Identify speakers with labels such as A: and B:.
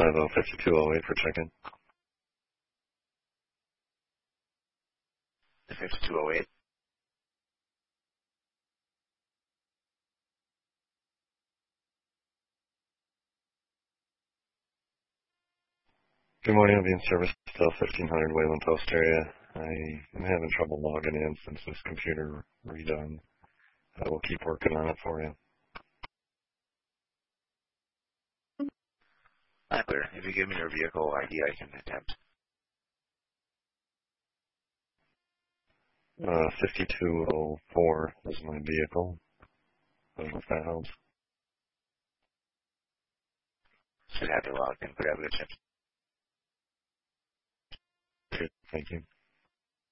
A: 5208 for check-in.
B: The 5208.
A: Good morning, I'll be in service still 1500 Wayland Post area. I am having trouble logging in since this computer redone. I will keep working on it for you.
B: Not clear. If you give me your vehicle ID, I can attempt.
A: 5204 is my vehicle. I don't know if that helps.
B: Should have you logged in. Could I have a good chance?
A: Thank you.